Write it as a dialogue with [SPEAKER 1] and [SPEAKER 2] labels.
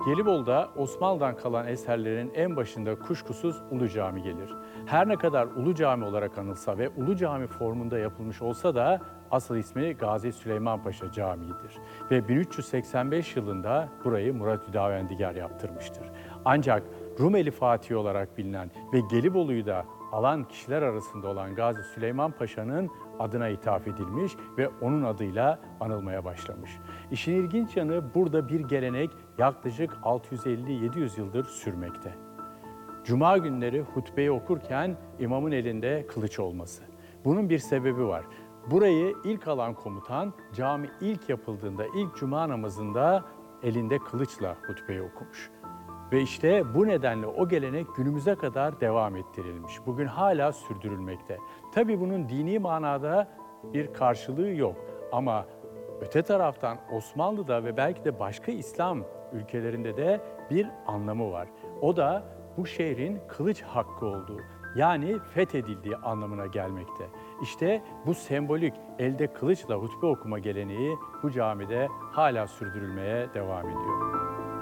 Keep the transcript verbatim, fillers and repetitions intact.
[SPEAKER 1] Gelibolu'da Osmanlı'dan kalan eserlerin en başında kuşkusuz Ulu Cami gelir. Her ne kadar Ulu Cami olarak anılsa ve Ulu Cami formunda yapılmış olsa da asıl ismi Gazi Süleyman Paşa Camii'dir. Ve bin üç yüz seksen beş yılında burayı Murat Hüdavendigar yaptırmıştır. Ancak Rumeli Fatih olarak bilinen ve Gelibolu'yu da alan kişiler arasında olan Gazi Süleyman Paşa'nın adına ithaf edilmiş ve onun adıyla anılmaya başlamış. İşin ilginç yanı burada bir gelenek yaklaşık altı yüz elli yedi yüz yıldır sürmekte. Cuma günleri hutbeyi okurken imamın elinde kılıç olması. Bunun bir sebebi var. Burayı ilk alan komutan cami ilk yapıldığında ilk cuma namazında elinde kılıçla hutbeyi okumuş. Ve işte bu nedenle o gelenek günümüze kadar devam ettirilmiş. Bugün hala sürdürülmekte. Tabii bunun dini manada bir karşılığı yok. Ama öte taraftan Osmanlı'da ve belki de başka İslam ülkelerinde de bir anlamı var. O da bu şehrin kılıç hakkı olduğu, yani fethedildiği anlamına gelmekte. İşte bu sembolik elde kılıçla hutbe okuma geleneği bu camide hala sürdürülmeye devam ediyor.